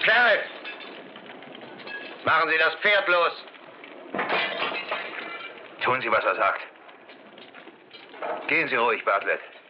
Sheriff! Machen Sie das Pferd los! Tun Sie, was er sagt. Gehen Sie ruhig, Bartlett.